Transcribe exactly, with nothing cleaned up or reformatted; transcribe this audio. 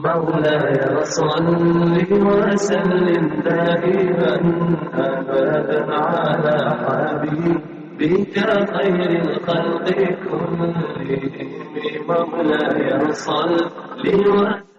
مولاي صل وسلم دائما أبدا على حبيبك خير الخلق كلهم. مولاي صل وسلم